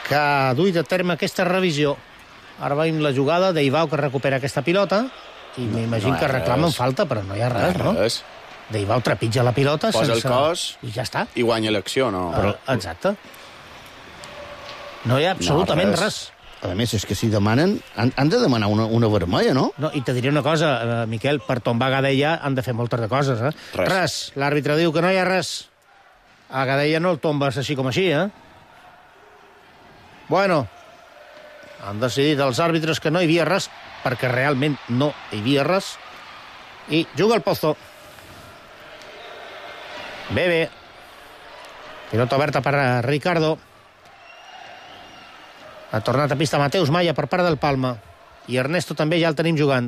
que ha duit a terme aquesta revisió. Ara veiem la jugada d'Ivao, que recupera aquesta pilota, i m'imagino que reclamen falta, però no hi ha res, no? D'Ivao trepitja la pilota posa el cos i ja està. I guanya l'acció, no? Exacte. No hi ha absolutament res. A més, és que si demanen... Han de demanar una vermella, no? No, i te diré una cosa, Miquel, per tombar Gadella han de fer moltes de coses, eh? Res. L'àrbitre diu que no hi ha res. A Gadella no el tombes així com així, eh? Bueno, han decidit els àrbitres que no hi havia res, perquè realment no hi havia res, i juga el Pozo. Bé. Pilota oberta per Ricardo. Ha tornat a pista Mateus Maya per part del Palma. I Ernesto també ja el tenim jugant.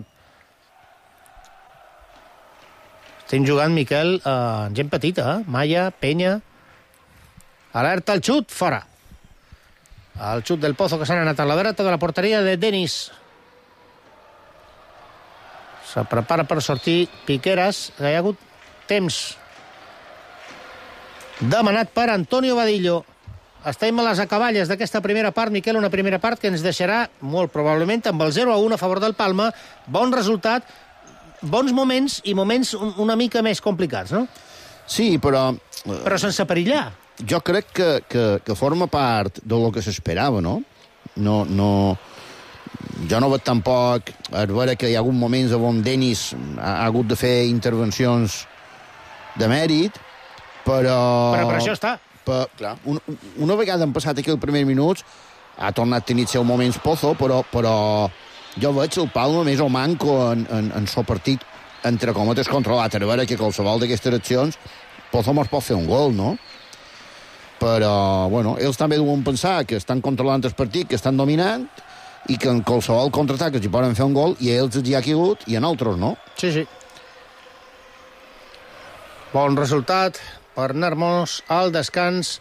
Estem jugant, Miquel, gent petita, eh? Maya, Penya. Alerta el xut, fora. El xut del Pozo que s'han anat a la dreta de la porteria de Denis. Se prepara per sortir Piqueras. Hi ha hagut temps demanat per Antonio Vadillo. Estem a les acaballes d'aquesta primera part, Miquel, una primera part que ens deixarà, molt probablement, amb el 0-1 a favor del Palma. Bon resultat, bons moments i moments una mica més complicats, no? Sí, però... Però sense perillar. Jo crec que forma part del que s'esperava, no? Jo no veig tampoc a veure que hi ha hagut moments on Denis ha hagut de fer intervencions de mèrit, però per això està. Una vegada han passat aquí els primers minuts, ha tornat a tenir els seus moments Pozo, però jo veig el Palma més o manco en el partit, entre cometes, controlat. A veure que qualsevol d'aquestes accions Pozo mos pot fer un gol, no? Però, bueno, ells també deuen pensar que estan controlant el partit, que estan dominant, i que en qualsevol contraatac els hi poden fer un gol, i a ells els hi ha caigut, i a altres no. Sí. Bon resultat per anar-nos al descans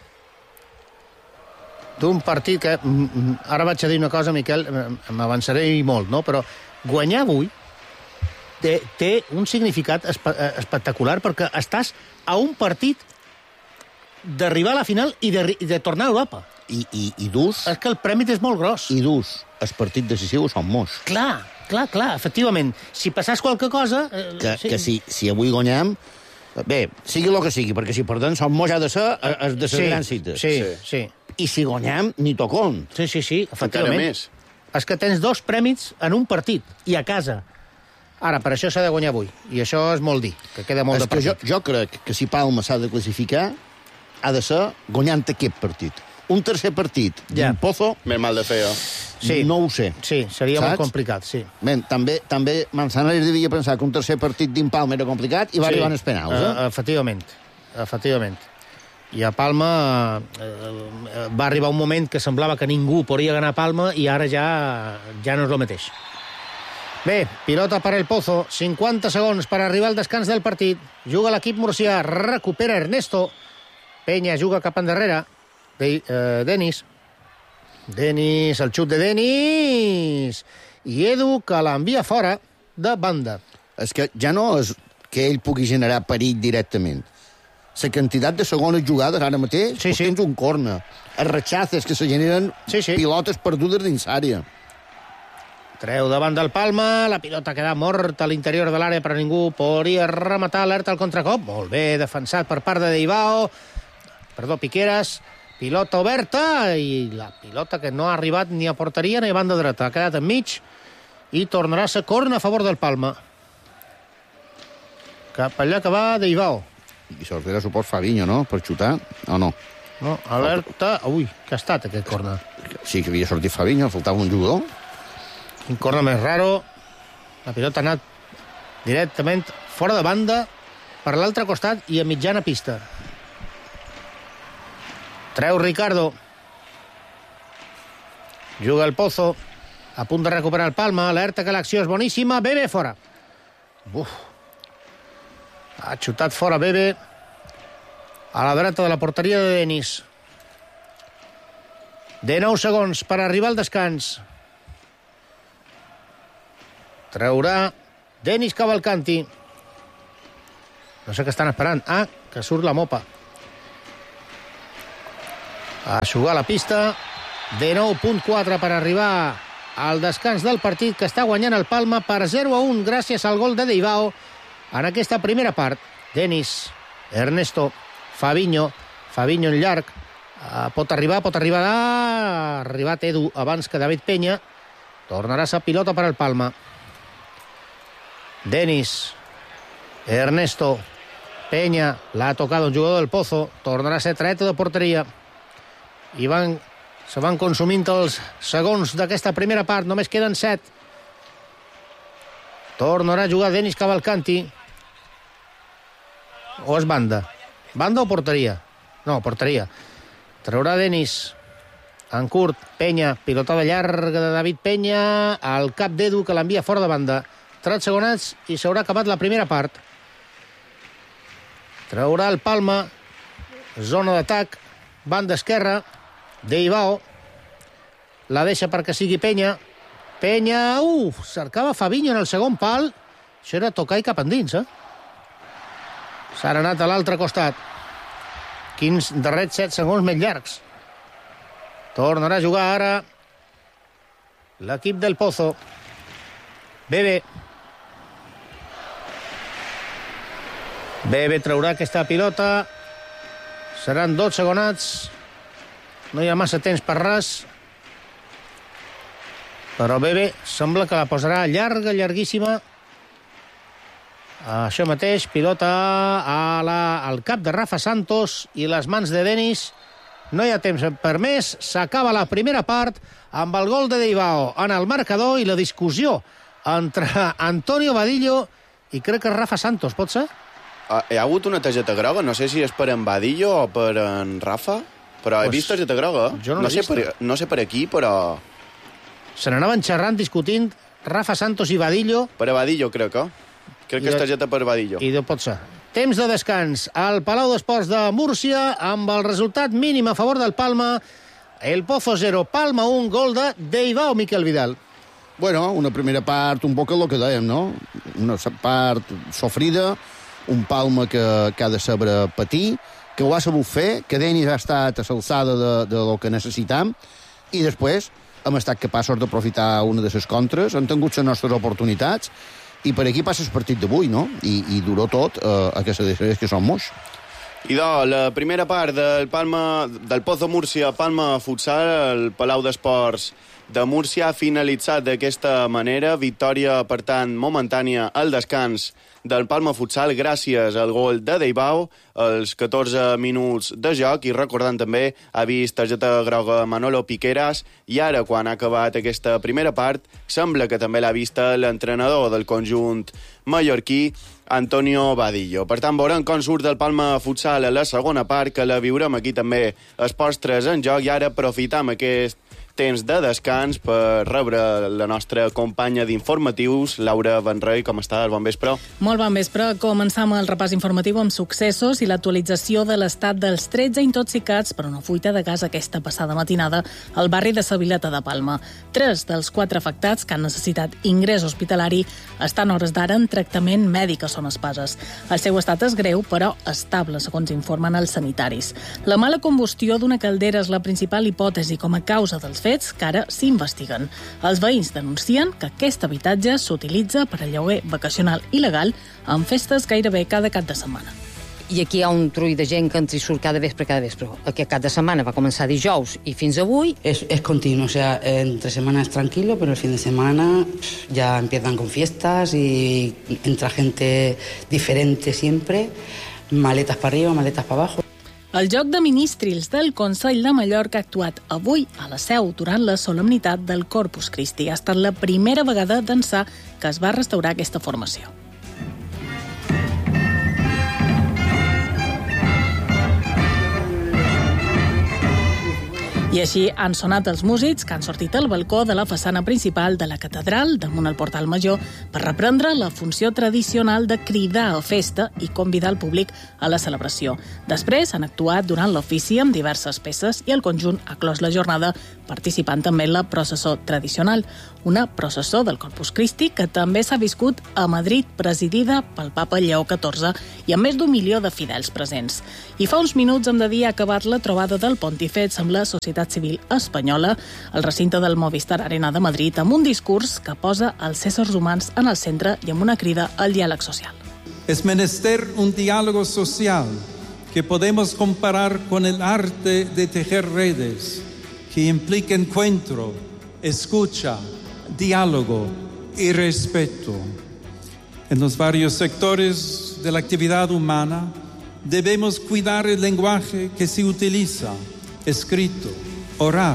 d'un partit que... Ara vaig a dir una cosa, Miquel, m'avançaré molt, no? Però guanyar avui té un significat espectacular, perquè estàs a un partit d'arribar a la final i de tornar a Europa. I durs... És que el premi és molt gros. I durs. El partit decisiu són molts. Clar, efectivament. Si passàs qualque cosa... Que si avui guanyem... Bé, sigui el que sigui, perquè si perdem som molts ha de ser els de les grans cites. Sí. I si guanyem, ni tocon. Sí, efectivament. És que tens 2 prèmits en un partit, i a casa. Ara, per això s'ha de guanyar avui, i això és molt dir, que queda molt de partit. Jo crec que si Palma s'ha de classificar, ha de ser guanyant aquest partit. Un tercer partit d'un Pozo... Més mal de fer, no ho sé. Sí, seria molt complicat, sí. Bé, també Manzanares devia pensar que un tercer partit d'Impalma era complicat i va arribar als penals, Efectivament. I a Palma va arribar un moment que semblava que ningú podria ganar Palma i ara ja no és el mateix. Bé, pilota per el Pozo, 50 segons per arribar al descans del partit. Juga l'equip murcià, recupera Ernesto. Penya juga cap endarrere. Denis, el xut de Denis, i Edu, que l'envia fora de banda. És que ja no és que ell pugui generar perill directament. La quantitat de segones jugades ara mateix, tens un corna. Els rechazes que se generen pilotes perdudes dins àrea. Treu davant del Palma, la pilota queda morta a l'interior de l'àrea, però ningú podria rematar, alerta al contracop. Molt bé, defensat per part de Piqueras. Pilota oberta, i la pilota que no ha arribat ni a porteria ni a banda dreta. Ha quedat enmig i tornarà a ser corna a favor del Palma. Cap allà que va d'Ivao. I sortirà suport Fabinho, no?, per xutar, o no? No, alerta... Ui, què ha estat aquest corna? Sí que havia sortit Fabinho, faltava un jugador. Un corna més raro. La pilota ha anat directament fora de banda per l'altre costat i a mitjana pista. Treu Ricardo. Juga el Pozo. A punt de recuperar el Palma. Alerta que l'acció és boníssima. Bebe fora. Ha xutat fora Bebe. A la dreta de la porteria de Denis. 19 segons per arribar al descans. Treurà Denis Cavalcanti. No sé què estan esperant. Que surt la mopa. A jugar a la pista de 9.4 per arribar al descans del partit, que està guanyant el Palma per 0-1 gràcies al gol de Deibao en aquesta primera part. Denis, Ernesto, Fabinho en llarg, pot arribar, ha arribat Edu abans que David Peña, tornarà a pilota per al Palma. Denis, Ernesto, Peña, l'ha tocat un jugador del Pozo, tornarà a ser treta de porteria. Se van consumint els segons d'aquesta primera part, només queden 7. Tornarà a jugar Denis Cavalcanti. O és banda? Banda o porteria? No, porteria. Traurà Denis en curt, Peña, pilotada llarga de David Peña, al cap d'Edu, que l'envia fora de banda. 3 segonats i s'haurà acabat la primera part. Traurà el Palma, zona d'atac, banda esquerra, Deibao, la deixa perquè sigui Peña. Peña, cercava Fabinho en el segon pal. Això era tocar i cap endins, S'ha anat a l'altre costat. 15 darrers 7 segons més llargs. Tornarà a jugar ara l'equip del Pozo. Bebe traurà aquesta pilota. Seran 2 segonats. No hi ha massa temps per res. Però Bebe sembla que la posarà llarga, llarguíssima. Això mateix, pilota al cap de Rafa Santos i les mans de Denis. No hi ha temps per més. S'acaba la primera part amb el gol de Deibao en el marcador i la discussió entre Antonio Vadillo i crec que Rafa Santos, pot ser? Hi ha hagut una targeta groga, no sé si és per en Vadillo o per en Rafa, però he vist targeta groga. Jo no l'he vist. No sé per aquí, però... Se n'anaven xerrant, discutint Rafa Santos i Vadillo. Per a Vadillo, crec que és targeta per Vadillo. I pot ser. Temps de descans al Palau d'Esports de Múrcia amb el resultat mínim a favor del Palma. El Pozo 0, Palma 1, gol de Deibao, Miquel Vidal. Bueno, una primera part un poc el que dèiem, no? Una part sofrida, un Palma que ha de saber patir, que ho ha sabut fer, que Denis ha estat a l'alçada de lo que necessitam, i després hem estat capaços d'aprofitar una de les contres, hem tingut les nostres oportunitats, i per aquí passa el partit d'avui, no? I duró tot a que se decideix que som moix. La primera part del Pozo Múrcia, Palma Futsal, el Palau d'Esports de Múrcia ha finalitzat d'aquesta manera. Victòria, per tant, momentània al descans del Palma Futsal gràcies al gol de Deibao als 14 minuts de joc, i recordant també ha vist targeta groga Manolo Piqueras, i ara, quan ha acabat aquesta primera part, sembla que també l'ha vista l'entrenador del conjunt mallorquí, Antonio Vadillo. Per tant, veurem com surt el Palma Futsal a la segona part, que la viurem aquí també Esports 3 en joc, i ara aprofitam aquest temps de descans per rebre la nostra companya d'informatius, Laura Benrey. Com estàs? Bon vespre. Molt bon vespre. Començam el repàs informatiu amb successos i l'actualització de l'estat dels 13 intoxicats per una fuita de gas aquesta passada matinada al barri de Sa Vileta de Palma. 3 dels 4 afectats que han necessitat ingrés hospitalari estan a hores d'ara en tractament mèdic a Son Espases. El seu estat és greu, però estable, segons informen els sanitaris. La mala combustió d'una caldera és la principal hipòtesi com a causa dels fets que ara s'investiguen. Els veïns denuncien que aquest habitatge s'utilitza per a lloguer vacacional il·legal en festes gairebé cada cap de setmana. I aquí hi ha un trull de gent que ens hi surt cada vespre. Aquest cap de setmana va començar dijous i fins avui. Es continuo, o sea, entre semana es tranquilo, pero el fin de semana ya empiezan con fiestas y entra gente diferente siempre, maletas para arriba, maletas para abajo. El joc de ministrils del Consell de Mallorca ha actuat avui a la Seu durant la solemnitat del Corpus Christi. Ha estat la primera vegada d'ençà que es va restaurar aquesta formació. I així han sonat els músics que han sortit al balcó de la façana principal de la catedral, damunt el portal major, per reprendre la funció tradicional de cridar a festa i convidar el públic a la celebració. Després han actuat durant l'ofici amb diverses peces i el conjunt ha clos la jornada participant també en la processó tradicional, una processó del Corpus Christi que també s'ha viscut a Madrid, presidida pel papa Lleó XIV i amb més d'1 milió de fidels presents. I fa uns minuts hem de dir ha acabat la trobada del Pontífex amb la Societat societat civil espanyola al recinte del Movistar Arena de Madrid amb un discurs que posa els éssers humans en el centre i amb una crida al diàleg social. Es menester un diálogo social que podemos comparar con el arte de tejer redes, que implica encuentro, escucha, diálogo y respeto. En los varios sectores de la actividad humana debemos cuidar el lenguaje que se utiliza, escrito, oral,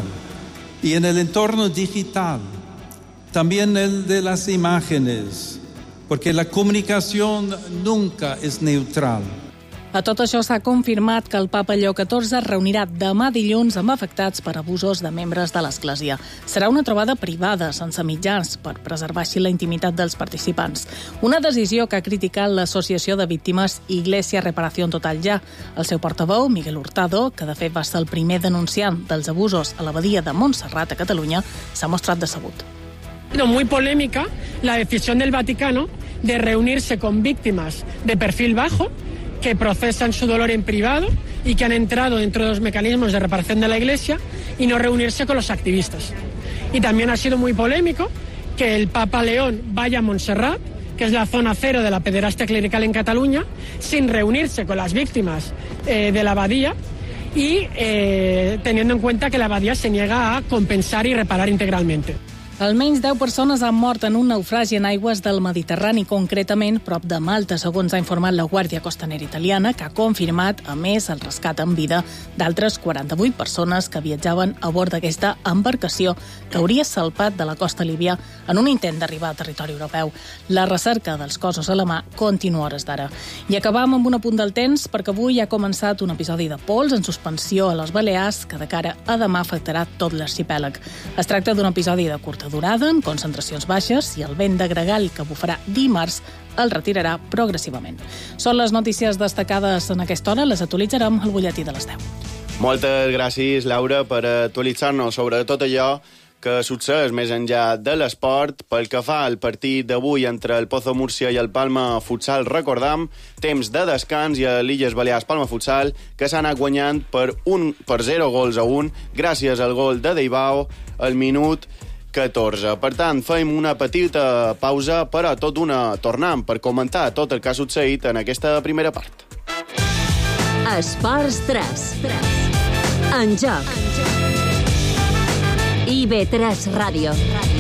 y en el entorno digital, también el de las imágenes, porque la comunicación nunca es neutral. A tot això s'ha confirmat que el papa Lleó XIV es reunirà demà dilluns amb afectats per abusos de membres de l'Església. Serà una trobada privada, sense mitjans, per preservar així la intimitat dels participants. Una decisió que ha criticat l'Associació de Víctimes Iglesia Reparación Total Ya. El seu portaveu, Miguel Hurtado, que de fet va ser el primer denunciant dels abusos a l'abadia de Montserrat a Catalunya, s'ha mostrat decebut. Muy polémica la decisión del Vaticano de reunirse con víctimas de perfil bajo que procesan su dolor en privado y que han entrado dentro de los mecanismos de reparación de la Iglesia y no reunirse con los activistas. Y también ha sido muy polémico que el Papa León vaya a Montserrat, que es la zona cero de la pederastia clerical en Cataluña, sin reunirse con las víctimas de la abadía y teniendo en cuenta que la abadía se niega a compensar y reparar integralmente. Almenys 10 persones han mort en un naufragi en aigües del Mediterrani, concretament prop de Malta, segons ha informat la Guàrdia Costanera italiana, que ha confirmat, a més, el rescat en vida d'altres 48 persones que viatjaven a bord d'aquesta embarcació que hauria salpat de la costa líbia en un intent d'arribar a territori europeu. La recerca dels cossos a la mà continua a hores d'ara. I acabam amb un apunt del temps, perquè avui ha començat un episodi de pols en suspensió a les Balears que de cara a demà afectarà tot l'arxipèlag. Es tracta d'un episodi de curta durada, amb concentracions baixes, i el vent de gregal que bufarà dimarts el retirarà progressivament. Són les notícies destacades en aquesta hora, les actualitzarem al butlletí de les 10. Moltes gràcies, Laura, per actualitzar-nos sobre tot allò que succeeix més enllà de l'esport. Pel que fa al partit d'avui entre el Pozo Múrcia i el Palma Futsal, recordam, temps de descans i a l'Illes Balears Palma Futsal, que s'ha anat guanyant per 0 gols a 1, gràcies al gol de Deibao al minut 14. Per tant, fem una petita pausa, però tornem per comentar tot el que ha succeït en aquesta primera part. Esports 3. En joc. IB3 Radio.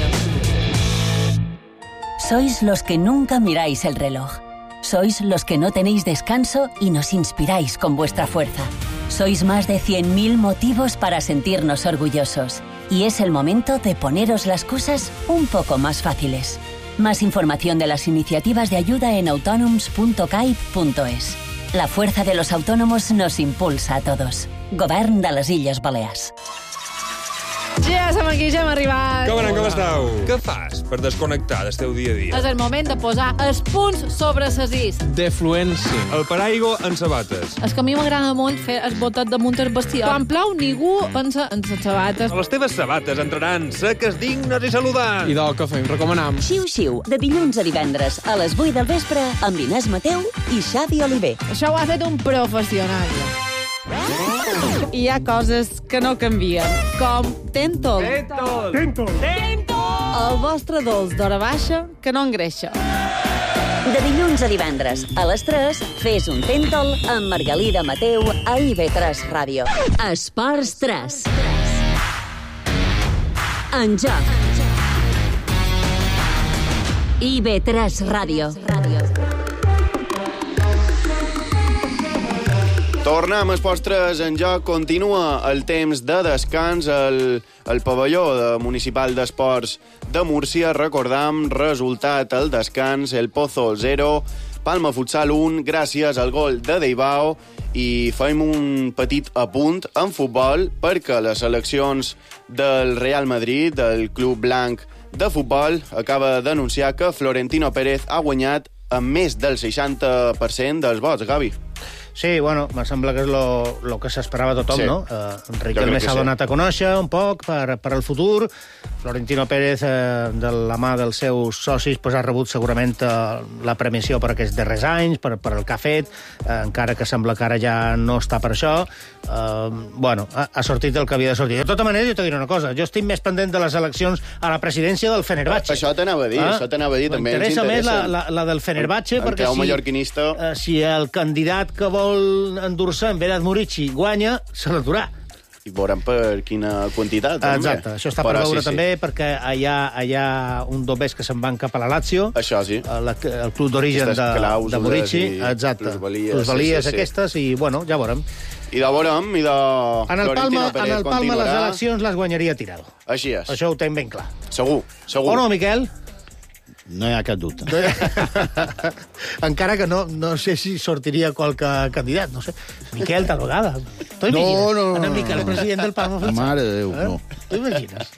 Sois los que nunca miráis el reloj. Sois los que no tenéis descanso y nos inspiráis con vuestra fuerza. Sois más de 100.000 motivos para sentirnos orgullosos. Y es el momento de poneros las cosas un poco más fáciles. Más información de las iniciativas de ayuda en autonoms.caip.es. La fuerza de los autónomos nos impulsa a todos. Govern de les Illes Balears. Ja som aquí, ja hem arribat. Com esteu? Què fas per desconnectar del teu dia a dia? És el moment de posar els punts sobre ses is. Defluència. El paraigua en sabates. És que a mi m'agrada molt fer el botet damunt el vestido. Quan plou, ningú pensa en les sabates. Les teves sabates entraran seques, dignes i saludants. I del que fem, recomanam. Xiu-xiu, de dilluns a divendres a les 8 del vespre amb Inés Mateu i Xavi Oliver. Això ho ha fet un professional. Hi ha coses que no canvien, com Tentol. Tentol. El vostre dolç d'hora baixa que no engreixa. De dilluns a divendres a les 3, fes un Tentol amb Margalida Mateu a IB3 Ràdio. Esports 3. En joc. IB3 Ràdio. Tornem als postres en joc. Continua el temps de descans al pavelló municipal d'esports de Múrcia. Recordam, resultat al descans, el Pozo 0, Palma Futsal 1, gràcies al gol de Deibao. I fem un petit apunt en futbol perquè les seleccions del Real Madrid, del Club Blanc de futbol, acaba d'anunciar que Florentino Pérez ha guanyat amb més del 60% dels vots, Gavi. Sí, bueno, me sembla que és lo que s'esperava tothom, Sí. no? Riquelme s'ha donat a conèixer un poc per al futur. Florentino Pérez, de la mà dels seus socis, pues, ha rebut segurament la premissió per aquests darrers anys, per el que ha fet, encara que sembla que ara ja no està per això. Bueno, ha sortit el que havia de sortir. De tota manera, jo t'ho diré una cosa, jo estic més pendent de les eleccions a la presidència del Fenerbahçe. Això t'anava a dir, també ens interessa. interessa. Més la del Fenerbahçe, perquè si... mallorquinista... si el candidat que vol endur-se en Vedat Murici guanya, se l'endurà. I veurem per quina quantitat, també. Exacte, això està per veure també, perquè hi ha un doblers que se'n van cap a la Lazio. Això sí. El club d'origen de Murici. Exacte. Plusvalies aquestes, i bueno, ja veurem. I de veurem, i de Florentino Pérez continuarà. En el Palma les eleccions les guanyaria Tirado. Així és. Això ho tenc ben clar. Segur. O no, Miquel? No hi ha cap dubte. Encara que no sé si sortiria qualque candidat, no sé. Miquel, tal vegada. No. En Miquel, president del Palma Futsal. Mare de Déu, no. T'ho imagines?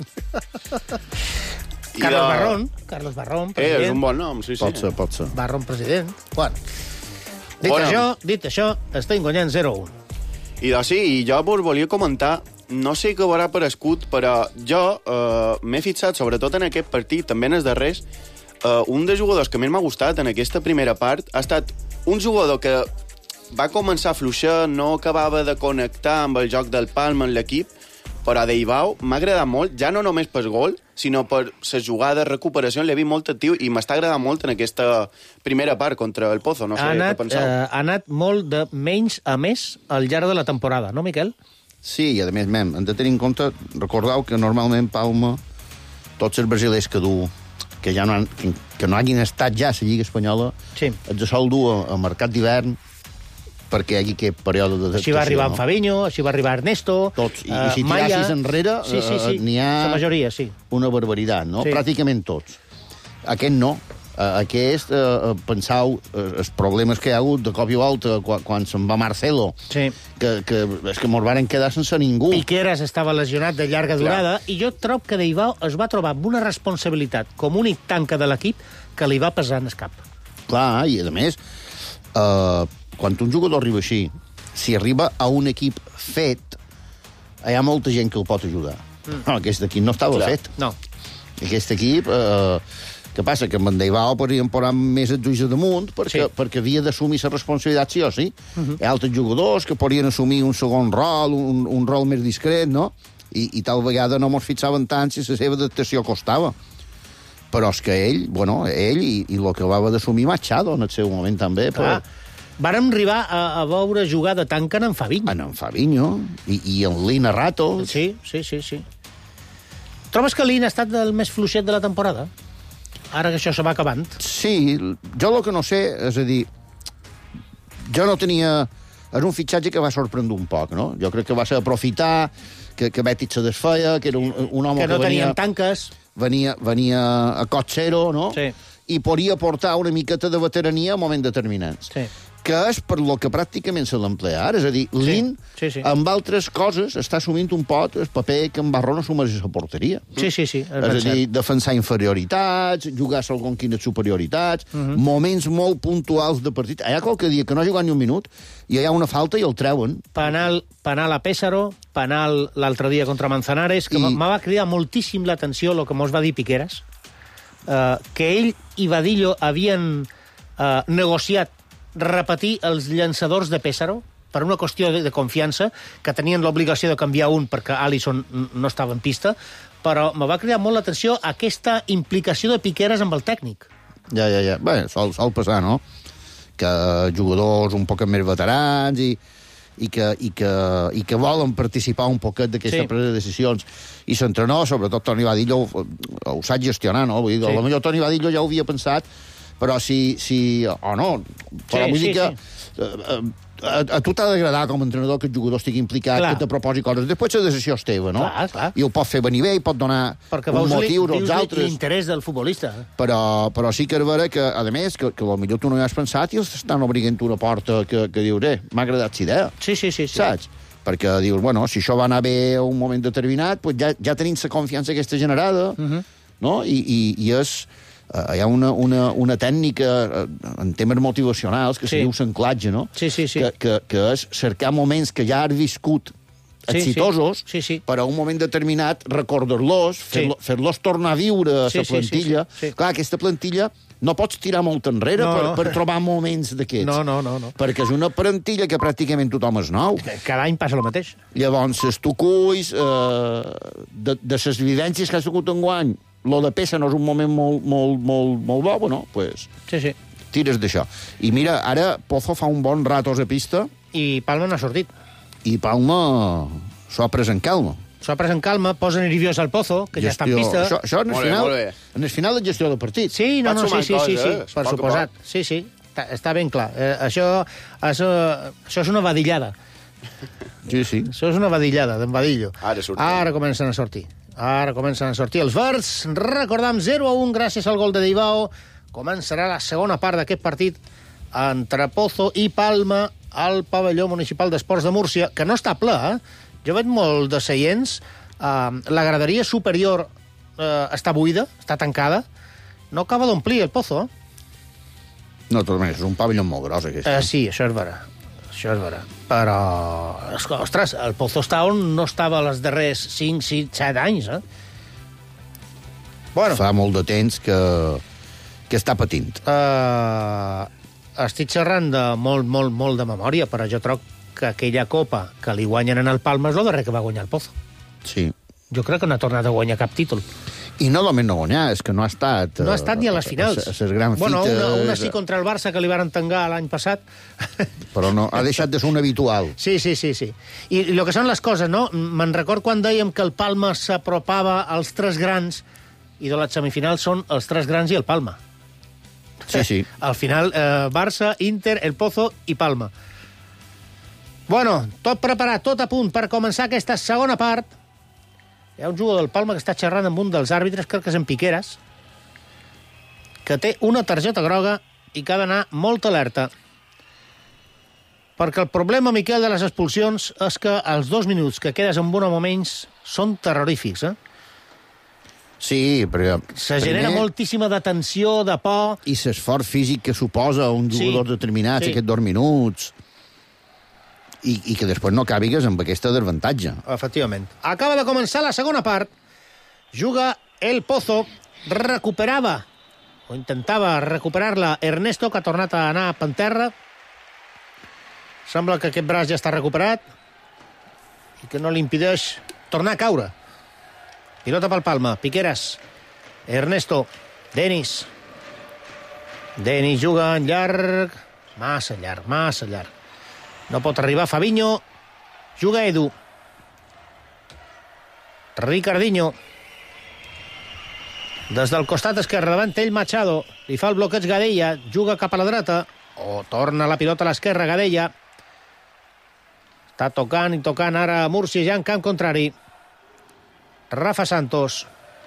Carlos Barrón, president. És un bon nom, sí. Pot ser. Barrón, president. Bueno. Dit això, estem guanyant 0-1. I jo vos volia comentar, no sé què haurà per escut, però jo m'he fixat, sobretot en aquest partit, també en els darrers, un dels jugadors que més m'ha gustat en aquesta primera part ha estat un jugador que va començar a fluixar, no acabava de connectar amb el joc del Palma en l'equip, però Deibao m'ha agradat molt, ja no només per gol, sinó per la jugada, recuperació, l'he vist molt actiu i m'està agradant molt en aquesta primera part contra el Pozo, no sé què penseu. Ha anat molt de menys a més al llarg de la temporada, no, Miquel? Sí, i a més, hem de tenir en compte, recordeu que normalment Palma, tots els brasilers que du, que no hagin estat ja a la Lliga Espanyola, els sol dur a mercat d'hivern perquè hi hagi aquest període d'adaptació. Així va arribar en Fabinho, així va arribar Ernesto, tots. I si tirassis enrere, n'hi ha la majoria, una barbaritat, no? Sí. Pràcticament tots. Aquest no. Aquest, pensau, els problemes que hi ha hagut de cop i volta quan se'n va Marcelo, que és que mos varen quedar sense ningú. Piqueras estava lesionat de llarga durada, i jo trobo que Deibao es va trobar amb una responsabilitat com únic tanca de l'equip que li va pesar en el cap. Clar, i a més, quan un jugador arriba així, si arriba a un equip fet, hi ha molta gent que el pot ajudar. No, aquest equip no estava fet. No. Aquest equip... Què passa? Que amb en Deibao podríem posar més els ulls damunt perquè havia d'assumir la responsabilitat sí o sí. Hi ha altres jugadors que podrien assumir un segon rol, un rol més discret, no? I tal vegada no mos fixaven tant si la seva adaptació costava. Però és que ell i el que va haver d'assumir Machado en el seu moment també. Vàrem arribar a veure jugar de tanca en Fabinho. En Fabinho i en Lina Rato. Sí. Trobes que Lina ha estat el més fluixet de la temporada? Ara que això se va acabant. Sí, jo el que no sé, és a dir, jo no tenia... És un fitxatge que va sorprendre un poc, no? Jo crec que va ser aprofitar, que Betis se desfeia, que era un home que no tenien tanques. Venia a cot zero, no? Sí. I podia portar una miqueta de veterania a moments determinats. Sí. Que és per lo que pràcticament se l'emplea ara. És a dir, Lin, amb altres coses, està assumint un pot el paper que en Barrón assumeix a la porteria. Sí. És a dir, defensar inferioritats, jugar segons quines superioritats, moments molt puntuals de partit. Hi ha qualque dia que no ha jugat ni un minut i hi ha una falta i el treuen. Penal a Pésaro, penal l'altre dia contra Manzanares, que m'ha cridat moltíssim l'atenció el que mos va dir Piqueras, que ell i Vadillo havien negociat repetir els llançadors de Pésaro per una qüestió de confiança, que tenien l'obligació de canviar un perquè Alisson no estava en pista, però me va cridar molt l'atenció aquesta implicació de Piqueras amb el tècnic. Ja. Bé, sol passar, no? Que jugadors un poc més veterans i que volen participar un poquet d'aquesta presa de decisions. I l'entrenador, sobretot Toni Vadillo, ho sap gestionar, no? Vull dir, potser Toni Vadillo ja ho havia pensat, però o no. Però vull dir que a tu t'ha d'agradar com a entrenador que el jugador estigui implicat, que te proposi coses. Després la decisió és teva, no? Clar. I ho pot fer venir bé, i pot donar un motiu als altres. L'interès del futbolista. Però sí que és vera que, a més, que potser tu no hi has pensat i els estan obrigant una porta que dius, m'ha agradat la idea. Sí. Saps? Perquè dius, si això va anar bé a un moment determinat, ja tenim la confiança aquesta generada, no? I és hi ha una tècnica en temes motivacionals que se diu l'anclatge, no? Sí. Que és cercar moments que ja has viscut exitosos, però a un moment determinat recordar-los, fer-los tornar a viure a la plantilla. Clar, aquesta plantilla no pots tirar molt enrere per trobar moments d'aquests. No. Perquè és una plantilla que pràcticament tothom és nou. Cada any passa el mateix. Llavors, tu culls de les vivències que has tingut enguany, lo de peça no és un moment molt bo, no? Pues, sí. Tires d'això. I mira, ara Pozo fa un bon ratos a pista. I Palma no ha sortit. I Palma s'ho ha pres en calma. S'ho ha pres en calma, posa nerviós al Pozo, que ja està en pista. Això en el final de gestió del partit. Sí, sí, per suposat. Sí, està ben clar. Això és una vadillada. Sí. Això és una vadillada, d'en Vadillo. Ara comencen a sortir. Els verds, recordam, 0-1 gràcies al gol de Dibao. Començarà la segona part d'aquest partit entre Pozo i Palma al pavelló municipal d'esports de Múrcia, que no està ple, Jo veig molt de seients. La graderia superior està buida, està tancada. No acaba d'omplir el Pozo, No, tot és un pavelló molt gros, aquest. Sí, això és vera. Però, ostres, el Pozo està on no estava els darrers 5, 6, 7 anys, Bueno. Fa molt de temps que està patint. Estic xerrant de molt de memòria, però jo troc que aquella copa que li guanyen en el Palma és el darrer que va guanyar el Pozo. Sí. Jo crec que no ha tornat a guanyar cap títol. I no només no guanyar, és que no ha estat... No ha estat ni a les finals. A les grans fites... Una sí contra el Barça, que li van tangar l'any passat. Però no, ha deixat de ser un habitual. Sí. I el que són les coses, no? Me'n record quan dèiem que el Palma s'apropava als 3 grans, i de les semifinals són els 3 grans i el Palma. Sí. Al final, Barça, Inter, el Pozo i Palma. Bueno, tot preparat, tot a punt per començar aquesta segona part. Hi ha un jugador del Palma que està xerrant amb un dels àrbitres, crec que és en Piqueras, que té una targeta groga i que ha d'anar molt alerta. Perquè el problema, Miquel, de les expulsions és que els 2 minuts que quedes amb un home menys són terrorífics, Sí, perquè... Se genera moltíssima de tensió, de por... I l'esforç físic que suposa un jugador determinat, aquests 2 minuts... I que després no càbigues amb aquesta desavantatge. Efectivament. Acaba de començar la segona part. Juga el Pozo. Recuperava, o intentava recuperar-la, Ernesto, que ha tornat a anar per terra. Sembla que aquest braç ja està recuperat i que no li impedeix tornar a caure. Pilota pel Palma. Piqueras. Ernesto. Denis juga en llarg. Massa llarg. No pot arribar Fabinho. Juga Edu. Ricardinho. Des del costat esquerre davant ell Machado. Li fa el bloqueig Gadella. Juga cap a la dreta. Torna la pilota a l'esquerra Gadella. Està tocant ara a Múrcia, ja en camp contrari. Rafa Santos.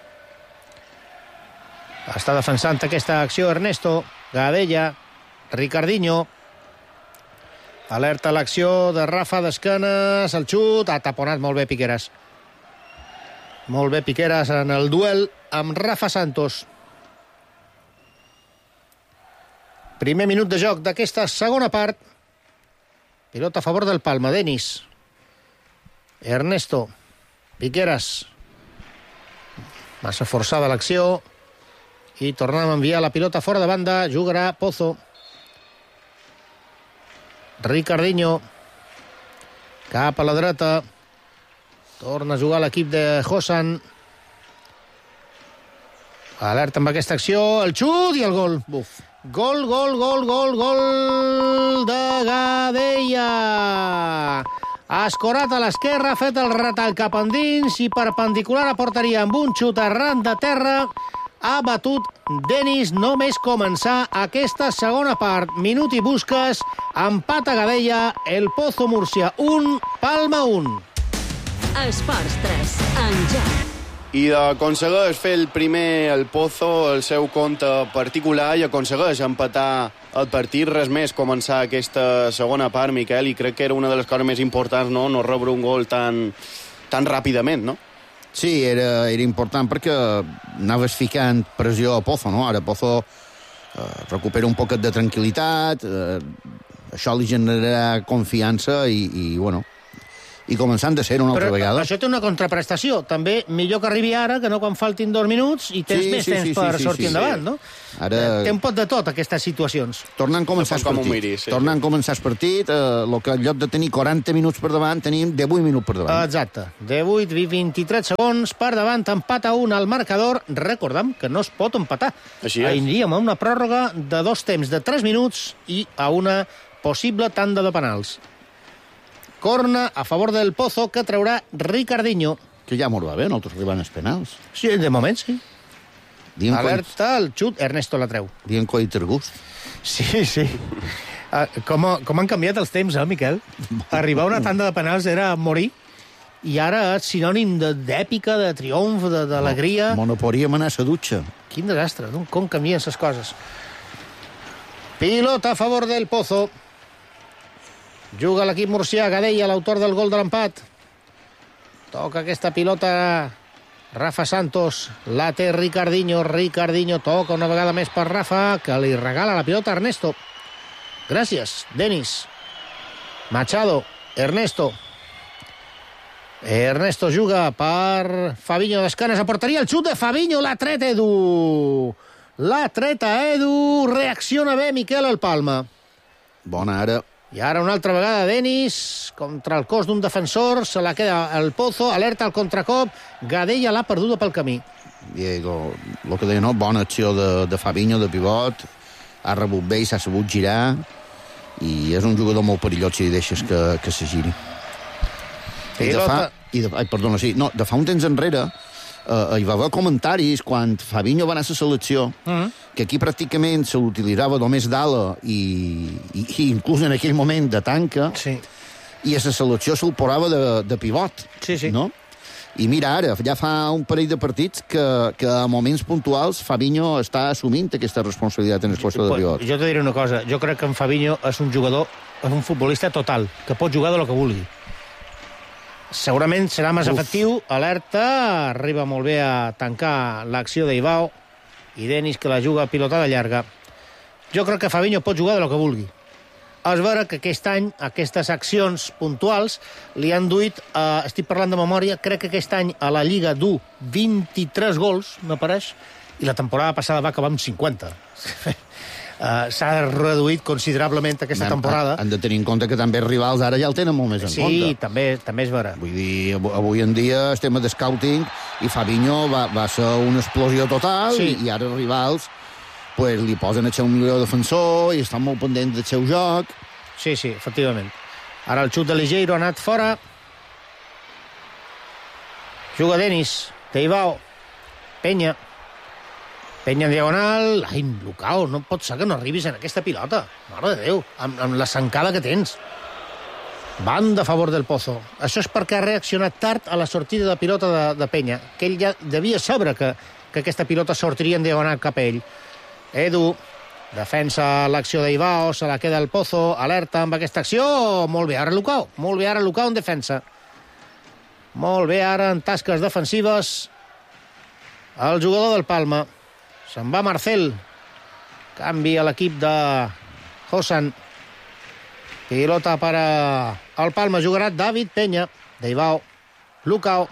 Està defensant aquesta acció Ernesto. Gadella. Ricardinho. Alerta l'acció de Rafa d'esquenes, el xut, ha taponat molt bé Piqueras. Molt bé Piqueras en el duel amb Rafa Santos. Primer minut de joc d'aquesta segona part. Pilota a favor del Palma, Denis. Ernesto. Piqueras. Massa forçada l'acció. I tornem a enviar la pilota fora de banda. Jugarà Pozo. Ricardinho. Cap a la dreta. Torna a jugar l'equip de Josan. Alerta amb aquesta acció. El xut i el gol. Buf. Gol de Gadella. Ha escorat a l'esquerra, ha fet el retall cap endins i perpendicular a porteria amb un xut arran de terra. Ha batut Denis només començar aquesta segona part. Minut i busques, empat a Gadella, el Pozo Múrcia 1, Palma 1. Esports 3, en joc. I aconsegueix fer el Pozo el seu compte particular i aconsegueix empatar el partit. Res més començar aquesta segona part, Miquel, i crec que era una de les coses més importants, no rebre un gol tan ràpidament, no? Sí, era important perquè anaves ficant pressió a Pozo, no? Ara Pozo recupera un poquet de tranquil·litat, això li generarà confiança i bueno, i començant de ser una altra vegada. Però això té una contraprestació. També millor que arribi ara que no quan faltin 2 minuts i tens més temps per sortir endavant, no? Ara... Té un pot de tot, aquestes situacions. Tornant a començar el partit. Tornant a començar el partit, que en lloc de tenir 40 minuts per davant, tenim 18 minuts per davant. Exacte. 18 i 23 segons per davant, empat a 1 al marcador. Recordem que no es pot empatar. Així és. Aniríem a una pròrroga de 2 temps de 3 minuts i a una possible tanda de penals. Corna a favor del Pozo, que traurà Ricardinho. Que ja m'ho va bé, nosaltres arribant als penals. Sí, de moment sí. Alerta, el xut, Ernesto la treu. Dient coi té gust. Sí. Com han canviat els temps, Miquel? Arribar a una tanda de penals era morir, i ara és sinònim d'èpica, de triomf, d'alegria. No podríem anar a la dutxa. Quin desastre, no? Com canvien les coses. Pilota a favor del Pozo. Juga l'equip murcià, Gadella, l'autor del gol de l'empat. Toca aquesta pilota Rafa Santos, la té Ricardinho toca una vegada més per Rafa, que li regala la pilota a Ernesto. Gràcies, Denis. Machado, Ernesto juga per Fabinho d'esquenes a porteria, el xut de Fabinho, l'ha tret Edu, reacciona bé Miquel al Palma. Bona ara. I ara una altra vegada Denis contra el cos d'un defensor, se la queda el Pozo, alerta al contracop, Gadella l'ha perduda pel camí. Diego, el que deia, no? Bona acció de Fabinho, de pivot, ha rebut bé i s'ha sabut girar, i és un jugador molt perillós si deixes que se giri. De fa un temps enrere hi va haver comentaris quan Fabinho va anar a la selecció que aquí pràcticament se l'utilitzava només d'ala i inclús en aquell moment de tanca, i a la selecció se'l posava de pivot, no? I mira ara, ja fa un parell de partits que a moments puntuals Fabinho està assumint aquesta responsabilitat en el post de pivot. Jo te diré una cosa, jo crec que en Fabinho és un jugador, és un futbolista total, que pot jugar de lo que vulgui. Segurament serà més efectiu. Alerta, arriba molt bé a tancar l'acció d'Ivao, i Denis, que la juga a pilotada llarga. Jo crec que Fabinho pot jugar de lo que vulgui. És vera que aquest any aquestes accions puntuals li han duit, estic parlant de memòria, crec que aquest any a la Lliga du 23 gols, no pareix, i la temporada passada va acabar amb 50. S'ha reduït considerablement aquesta temporada. Han de tenir en compte que també els rivals ara ja el tenen molt més en compte. Sí, també és vera. Vull dir, avui en dia el tema de scouting, i Fabinho va ser una explosió total, i ara els rivals li posen el seu millor defensor i estan molt pendents del seu joc. Sí, efectivament. Ara el xut de Ligeiro ha anat fora. Juga Denis, Teibao, Peña en diagonal. Ai, Lucao, no pot ser que no arribis en aquesta pilota. Mare de Déu, amb la zancada que tens. Banda a favor del Pozo. Això és perquè ha reaccionat tard a la sortida de pilota de Peña, que ell ja devia saber que aquesta pilota sortiria en diagonal cap a ell. Edu defensa l'acció d'Ivao, se la queda el Pozo, alerta amb aquesta acció. Molt bé ara Lucao en defensa. Molt bé ara en tasques defensives el jugador del Palma. Se'n va Marcel, canvi a l'equip de Hosan. Pilota per al Palma, jugarà David Peña, d'Ivao, Lucao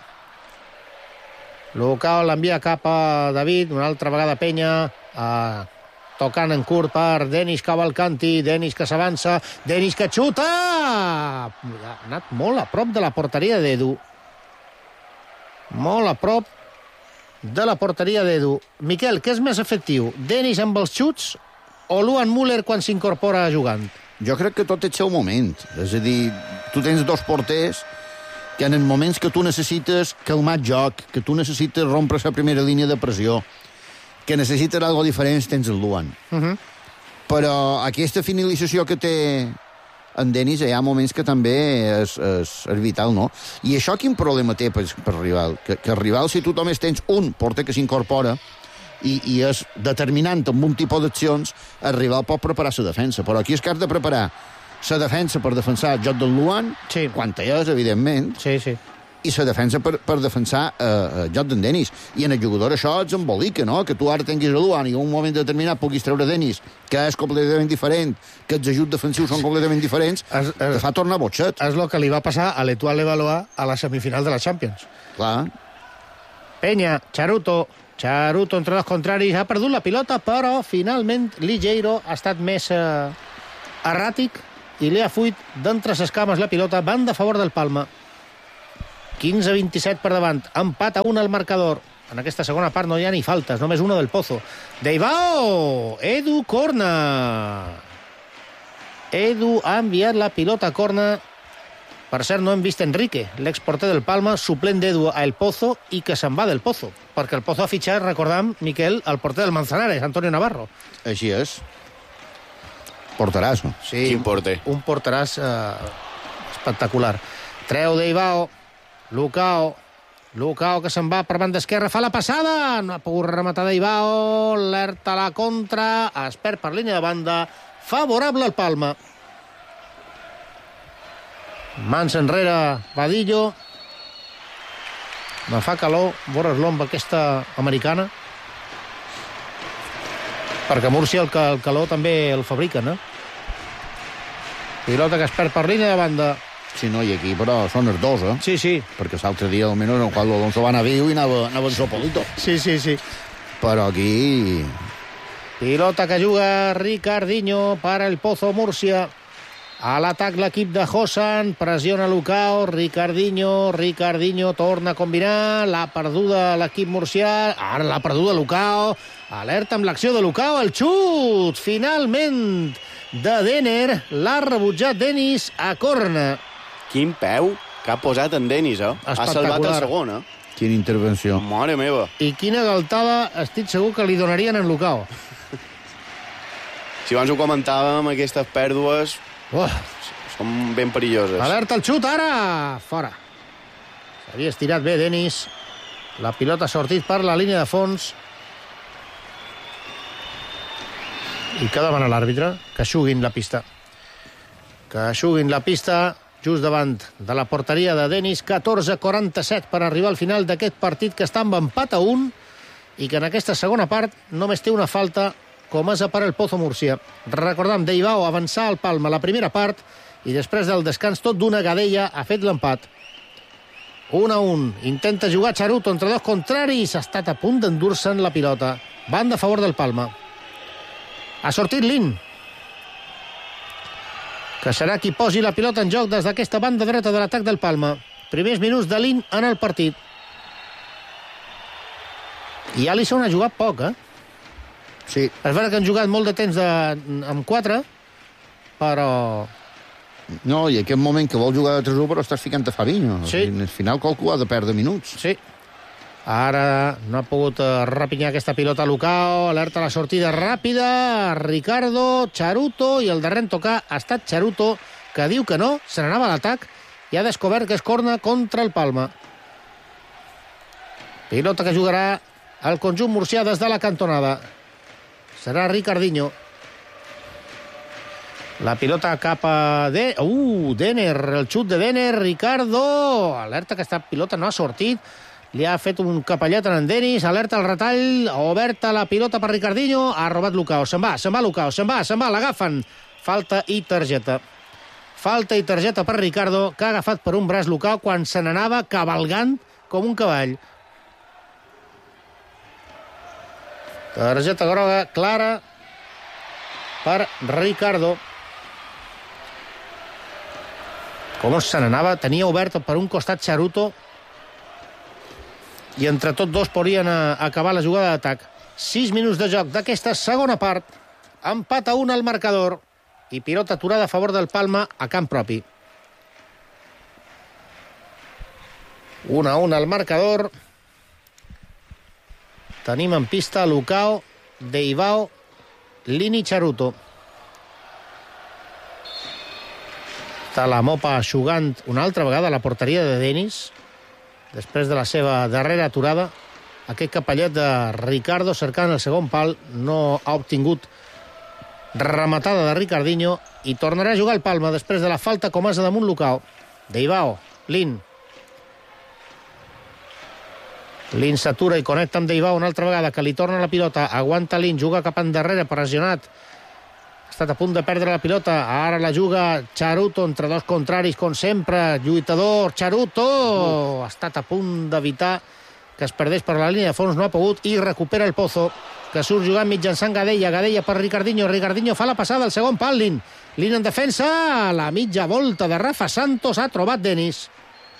l'envia cap a David, una altra vegada Peña, tocant en curt per Denis Cavalcanti, Denis que s'avança, Denis que xuta! Ha anat molt a prop de la porteria d'Edu. Molt a prop de la porteria d'Edu. Miquel, què és més efectiu? Denis amb els xuts o Luan Müller quan s'incorpora jugant? Jo crec que tot té el seu moment. És a dir, tu tens dos porters que en moments que tu necessites calmar el joc, que tu necessites rompre la primera línia de pressió, que necessites algo diferent, tens el Luan. Però aquesta finalització que té en Denis hi ha moments que també és vital, no? I això quin problema té per rival? Que el rival, si tu només tens un porter que s'incorpora i és determinant amb un tipus d'accions, el rival pot preparar la defensa. Però aquí és que has de preparar la defensa per defensar el joc del Luan, quan hi és, evidentment. Sí. i la defensa per defensar joc d'en Denis. I en el jugador això ens embolica, no? Que tu ara tinguis a Duan i en un moment determinat puguis treure Denis, que és completament diferent, que els ajuts defensius són completament diferents, te fa tornar botxet. És el que li va passar a l'Etoile Levallois a la semifinal de la Champions. Clar. Peña, Charuto entre dos contraris, ha perdut la pilota, però finalment Ligeiro ha estat més erràtic i li ha fuit d'entre ses cames la pilota, banda a favor del Palma. 15-27 per davant, empat a 1 al marcador. En aquesta segona part no hi ha ni faltes, només una del Pozo. Deibao! Edu corna! Edu ha enviat la pilota a corna. Per cert, no hem vist Enrique, l'exporter del Palma, suplent d'Edu a El Pozo i que se'n va del Pozo, perquè el Pozo ha fitxat, recordam, Miquel, el porter del Manzanares, Antonio Navarro. Així és. Porteràs, no? Sí, quin porter. Un porteràs espectacular. Treu Deibao. Lucao que se'n va per banda esquerra, fa la passada, no ha pogut rematar Deibao, alerta a la contra, es perd per línia de banda, favorable al Palma. Mans enrere, Vadillo. Me fa calor veure's l'omba aquesta americana, perquè a Múrcia el calor també el fabriquen, Pilota que es perd per línia de banda. Sí, no, i aquí, però són els dos, Sí. Perquè l'altre dia, almenys, en el qual l'Alonso va anar viu i anava en Sopolito. Sí. Però aquí... Pilota que juga Ricardinho para el Pozo Múrcia. A l'atac l'equip de Hosan, pressiona Lucao, Ricardinho torna a combinar, l'ha perduda l'equip murcià, ara l'ha perduda Lucao, alerta amb l'acció de Lucao, el xut, finalment, de Denner, l'ha rebutjat Denis a corna. Quin peu que ha posat en Denis, Ha salvat el segon, Quina intervenció. Mare meva. I quina galtada estic segur que li donarien en Lucao. Si abans ho comentàvem, aquestes pèrdues són ben perilloses. Alerta el xut, ara! Fora. S'havia estirat bé Denis. La pilota ha sortit per la línia de fons. I què demana l'àrbitre? Que eixuguin la pista. Que eixuguin la pista just davant de la porteria de Denis. 14-47 per arribar al final d'aquest partit que està amb empat a 1 i que en aquesta segona part només té una falta com és per el Pozo Múrcia. Recordam, Deibao avançar al Palma la primera part i després del descans tot d'una gadella ha fet l'empat. 1-1. Intenta jugar Charuto entre dos contraris. Ha estat a punt d'endur-se'n la pilota. Banda a favor del Palma. Ha sortit Lin, que serà qui posi la pilota en joc des d'aquesta banda dreta de l'atac del Palma. Primers minuts de Lin en el partit. I Alisson ha jugat poc, Sí. És vera que han jugat molt de temps amb 4, però... No, i aquest moment que vol jugar de 3-1, però estàs ficant a Fabinho. Sí. Al final qualcú ha de perdre minuts. Sí. Ara no ha pogut repinyar aquesta pilota Lucao, alerta la sortida ràpida, Ricardo, Charuto, i el darrer en tocar ha estat Charuto, que diu que no, se n'anava a l'atac i ha descobert que és corna contra el Palma. Pilota que jugarà el conjunt murcià des de la cantonada. Serà Ricardinho. La pilota cap a Denner, el xut de Denner, Ricardo, alerta que aquesta pilota no ha sortit, li ha fet un capellet en Denis, alerta el retall, oberta la pilota per Ricardinho, ha robat Lucao, se'n va Lucao, se'n va, l'agafen. Falta i targeta per Ricardo, que ha agafat per un braç Lucao quan se n'anava cavalgant com un cavall. Targeta groga clara per Ricardo. Com se n'anava, tenia obert per un costat Charuto i entre tots dos podrien acabar la jugada d'atac. 6 minuts de joc d'aquesta segona part. Empat a 1 al marcador i pilota aturada a favor del Palma a camp propi. 1-1 al marcador. Tenim en pista Lucao, Deibao, Lini, Charuto. Està la Mopa eixugant una altra vegada la porteria de Denis després de la seva darrera aturada. Aquest capellet de Ricardo cercant el segon pal no ha obtingut rematada de Ricardinho i tornarà a jugar el Palma després de la falta com és damunt Lucao. Deibao, Lin. Lin s'atura i connecta amb Deibao una altra vegada, que li torna la pilota. Aguanta Lin, juga cap endarrere, pressionat. Ha estat a punt de perdre la pilota. Ara la juga Charuto entre dos contraris, com sempre. Lluitador, Charuto! Ha estat a punt d'evitar que es perdés per la línia de fons, no ha pogut, i recupera el Pozo, que surt jugant mitjançant Gadella. Gadella per Ricardinho. Ricardinho fa la passada al segon pal. Lin en defensa. La mitja volta de Rafa Santos ha trobat Denis.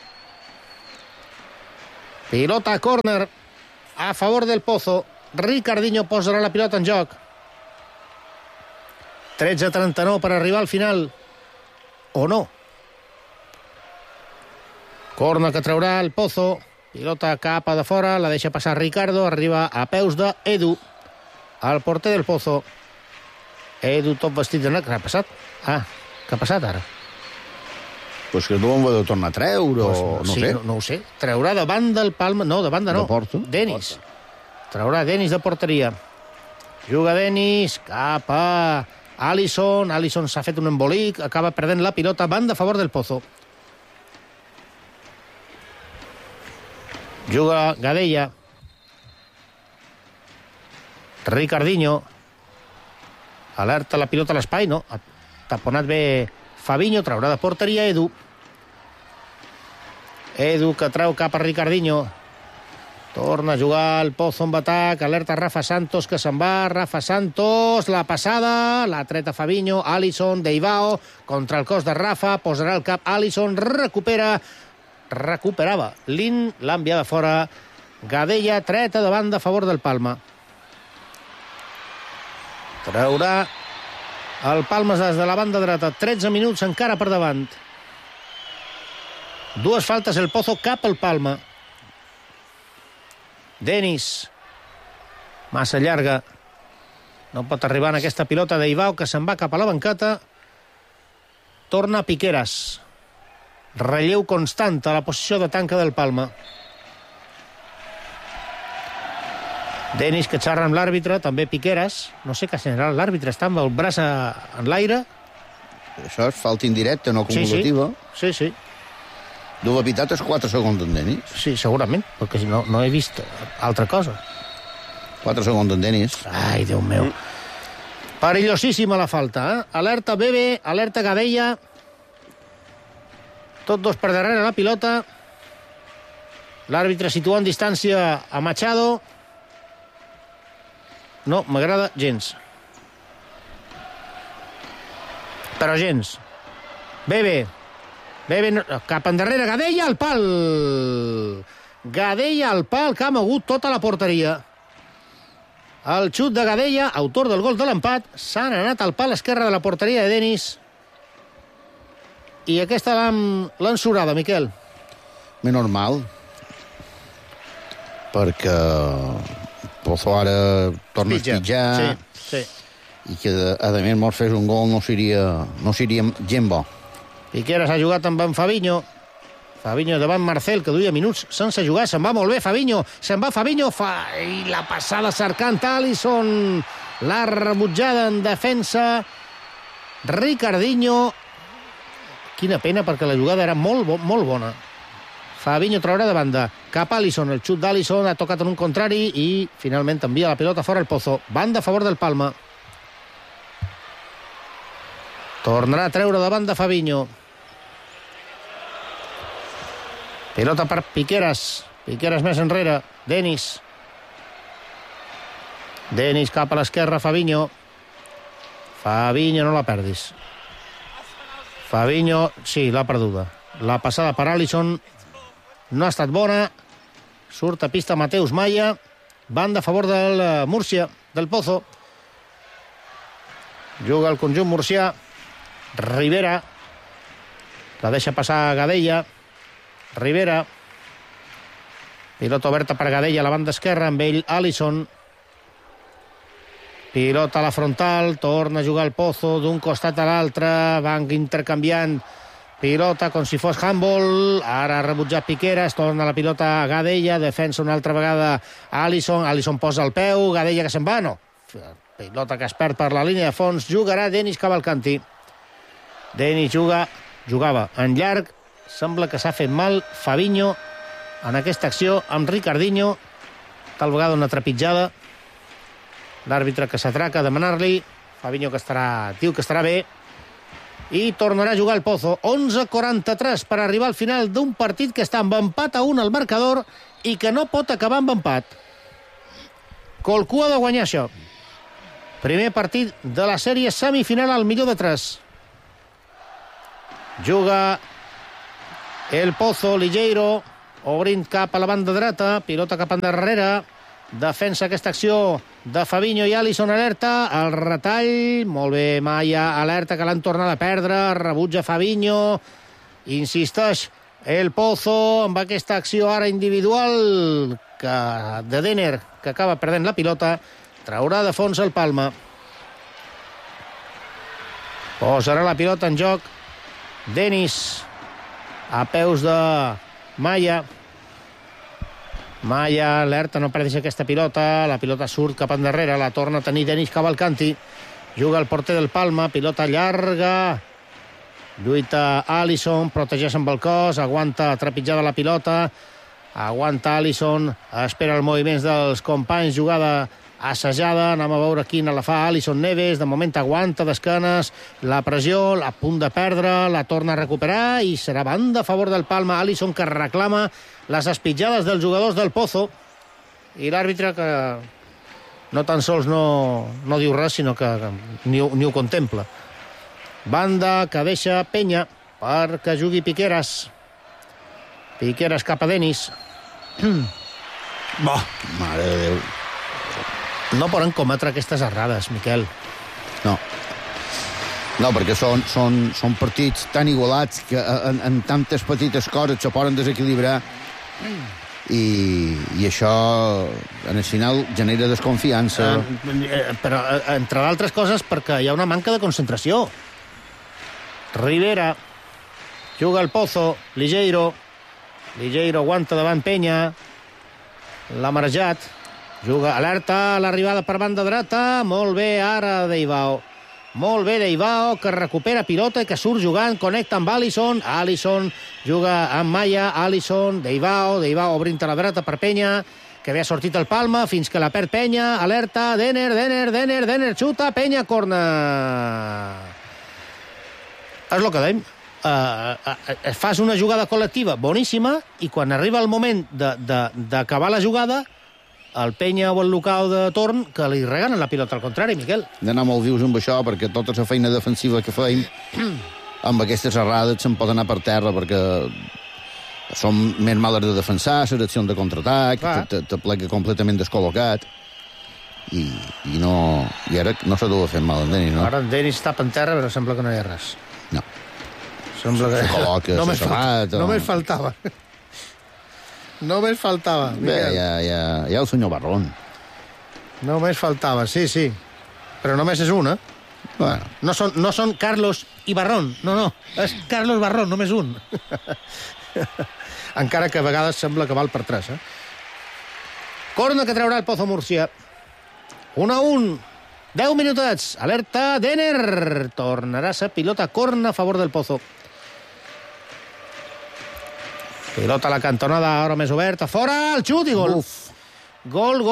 Pilota a córner a favor del Pozo. Ricardinho posarà la pilota en joc. 13-39 per arribar al final. O no. Córner que traurà el Pozo. Pilota cap a de fora, la deixa passar Ricardo, arriba a peus de Edu, el porter del Pozo. Edu tot vestit de negre. Què ha passat? Què ha passat ara? Pues que no ho ha de tornar a treure, o no sé. No ho sé. Traurà davant del Palma... No, davant de no. De Porto. Denis. Traurà Denis de porteria. Juga Denis cap a Alisson. Alisson s'ha fet un embolic, acaba perdent la pilota. Banda a favor del Pozo. Juga Gadella. Ricardinho. Alerta la pilota a l'espai, no? Ha taponat bé Fabinho, traurà de porteria Edu. Edu que treu cap a Ricardinho. Torna a jugar el Pozo amb atac. Alerta Rafa Santos, que se'n va. Rafa Santos, la passada. La treta Fabinho, Alisson, Deibao. Contra el cos de Rafa, posarà el cap Alisson. Recuperava Lin, l'ha enviada fora. Gadella, treta de banda a favor del Palma. Traurà el Palma des de la banda dreta. 13 minuts encara per davant. Dues faltes el Pozo cap al Palma. Denis. Massa llarga. No pot arribar en aquesta pilota d'Eibao, que se'n va cap a la banqueta. Torna Piqueras. Relleu constant a la posició de tanca del Palma. Denis que xerra amb l'àrbitre, també Piqueras. No sé què general l'àrbitre, està amb el braç en l'aire. Això és falta indirecta, no acumulativa. Sí. Deu pitat és 4 segons d'en Denis. Sí, segurament, perquè no he vist altra cosa. 4 segons d'en Denis. Ai, Déu meu. Perillosíssima la falta, eh? Alerta Bebe, alerta Gadella. Tots dos per darrere la pilota. L'àrbitre situa en distància a Machado. No, m'agrada gens. Però gens. Bebe, cap endarrere, Gadella al pal. Gadella al pal, que ha mogut tota la porteria. El xut de Gadella, autor del gol de l'empat, s'han anat al pal esquerre de la porteria de Denis. I aquesta l'han surada, Miquel. És normal. Perquè Pozo ara torna a espitjar. Sí. I que, a més, mos fes un gol no seria gent bo. Piqueras ha jugat amb en Fabinho. Fabinho davant Marcel, que duia minuts sense jugar. Se'n va molt bé Fabinho. I la passada cercant Alisson. La rebutjada en defensa. Ricardinho. Quina pena, perquè la jugada era molt bona. Fabinho traurà de banda cap a Alisson. El xut d'Alisson ha tocat en un contrari i finalment envia la pilota fora el Pozo. Banda a favor del Palma. Tornarà a treure de banda Fabinho. Pilota per Piqueras. Piqueras més enrere. Denis cap a l'esquerra, Fabinho. Fabinho, no la perdis. Fabinho, sí, l'ha perduda. La passada per Alisson no ha estat bona. Surt a pista Mateus Maya. Banda a favor del Múrcia, del Pozo. Juga el conjunt murcià. Rivera. La deixa passar Gadella. Rivera. Pilota oberta per Gadella a la banda esquerra, amb ell Alisson. Pilota a la frontal, torna a jugar el Pozo d'un costat a l'altre, van intercanviant pilota com si fos handball. Ara ha rebutjat Piqueras, torna la pilota a Gadella, defensa una altra vegada Alisson posa el peu, Gadella que se'n va, no. Pilota que es perd per la línia de fons, jugarà Denis Cavalcanti. Denis jugava en llarg, sembla que s'ha fet mal Fabinho en aquesta acció amb Ricardinho, tal vegada una trepitjada. L'àrbitre que s'atraca a demanar-li, Fabinho que diu que estarà bé, i tornarà a jugar el Pozo. 11:43 per arribar al final d'un partit que està amb empat a 1 al marcador i que no pot acabar amb empat. Colcú ha de guanyar això. Primer partit de la sèrie semifinal al millor de 3. Juga el Pozo, Ligeiro, obrint cap a la banda dreta, pilota cap endarrere, defensa aquesta acció de Fabinho i Alisson, alerta, el retall, molt bé, Maya, alerta que l'han tornat a perdre, rebutja Fabinho, insisteix el Pozo amb aquesta acció ara individual de Denner, que acaba perdent la pilota, traurà de fons el Palma. Posarà la pilota en joc Denis a peus de Maya. Maya, alerta, no perdis aquesta pilota. La pilota surt cap endarrere, la torna a tenir Denis Cavalcanti. Juga el porter del Palma, pilota llarga. Lluita Alisson, protegeix amb el cos, aguanta trepitjada la pilota. Aguanta Alisson, espera els moviments dels companys, jugada assajada, anem a veure quina la fa Alisson Neves, de moment aguanta d'esquenes, la pressió, a punt de perdre, la torna a recuperar i serà banda a favor del Palma. Alisson que reclama les espitjades dels jugadors del Pozo i l'àrbitre que no tan sols no diu res, sinó que ni ho contempla. Banda que deixa Penya perquè jugui Piqueras. Piqueras cap a Denis. Mare de Déu. No poden cometre aquestes errades, Miquel. No, perquè són partits tan igualats que en tantes petites coses se poden desequilibrar i això en el final genera desconfiança. Però, entre d'altres coses, perquè hi ha una manca de concentració. Rivera juga el Pozo, Ligeiro aguanta davant Penya, l'ha marejat, juga, alerta, l'arribada per banda dreta, molt bé ara Deivao, que recupera pilota i que surt jugant, connecta amb Alisson juga amb Maya, Deivao obrint a la dreta per Penya, que havia sortit el Palma, fins que la perd Penya, alerta, Denner, xuta, Penya, corna. És el que dèiem. Fas una jugada col·lectiva boníssima i quan arriba el moment d'acabar la jugada, el Penya o el local de torn que li regalen la pilota al contrari, Miquel. D'anar molt vius amb això, perquè tota la feina defensiva que feim amb aquestes errades se'n pot anar per terra, perquè som més males de defensar, les accions de contraatac, te plega completament descol·locat i ara no s'ha de fer mal en Denis, no? Ara en Denis està en terra, però sembla que no hi ha res. No. Sembla que... Se col·loca, Només faltava. Només faltava, Miquel. Bé, hi ha el senyor Barrón. Només faltava, sí. Però només és un, eh? Bueno. No són Carlos i Barrón, no. És Carlos Barrón, només un. Encara que a vegades sembla que val per 3, eh? Corna que traurà el Pozo Múrcia. 1-1. 10 minutets. Alerta, Denner. Tornarà a ser pilota corna a favor del Pozo. Pilota a la cantonada, ara més oberta. Fora, el xut i gol. Gol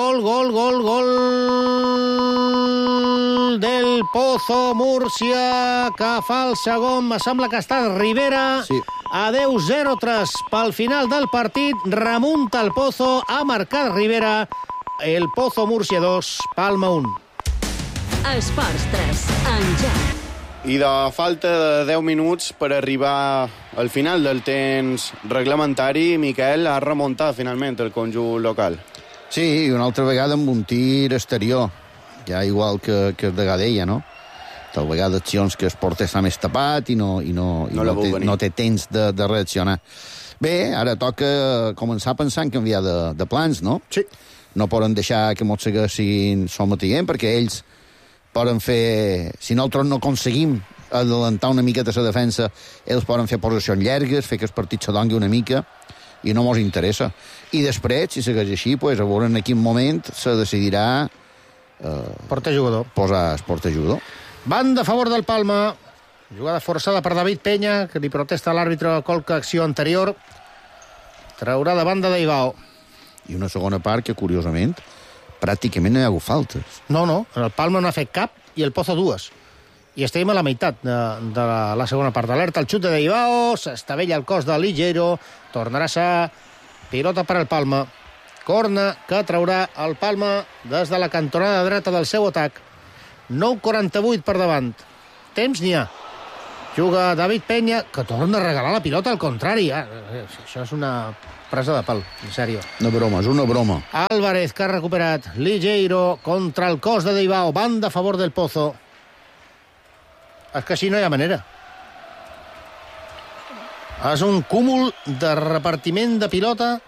del Pozo Múrcia, que fa el segon. Me sembla que ha estat Rivera. Sí. Adeu, 0-3 pel final del partit. Remunta el Pozo, ha marcat Rivera. El Pozo Múrcia 2, Palma 1. Esports 3, en joc. I de falta de 10 minuts per arribar al final del temps reglamentari, Miquel ha remuntat finalment el conjunt local. Sí, i una altra vegada amb un tir exterior, ja igual que el de Gadella, no? Tal vegada accions que el porter està més tapat i no té temps de reaccionar. Bé, ara toca començar a pensar en canviar de plans, no? Sí. No poden deixar que mos segueixin sometient, perquè ells poden fer... Si nosaltres no aconseguim adelantar una miqueta la defensa, ells poden fer posicions llargues, fer que el partit se dongui una mica, i no mos interessa. I després, si segueix així, pues, a veure en quin moment se decidirà porter-jugador. Posar el porter-jugador. Banda a favor del Palma. Jugada forçada per David Penya, que li protesta a l'àrbitre qualque acció anterior. Traurà de banda d'Ibao. I una segona part que, curiosament, pràcticament no hi ha hagut faltes. No, el Palma no ha fet cap i el Pozo dues. I estem a la meitat de la segona part. Alerta el xut de Ibao, s'estavella el cos de Ligero, tornarà a ser pilota per al Palma. Corna que traurà el Palma des de la cantonada dreta del seu atac. 9:48 per davant. Temps n'hi ha. Juga David Peña, que torna a regalar la pilota al contrari. Això és una presa de pal, en sèrio. Una broma, és una broma. Álvarez, que ha recuperat. Ligeiro contra el cos de Deibao. Banda a favor del Pozo. És que així no hi ha manera. És un cúmul de repartiment de pilota